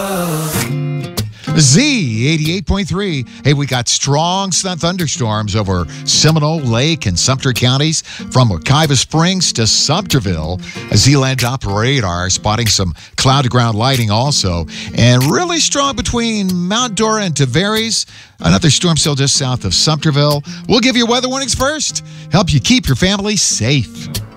Z 88.3. Hey, we got strong thunderstorms over Seminole, Lake, and Sumter counties from Wekiva Springs to Sumterville. Z-Land Op radar spotting some cloud-to-ground lighting also. And really strong between Mount Dora and Tavares. Another storm cell just south of Sumterville. We'll give you weather warnings first. Help you keep your family safe.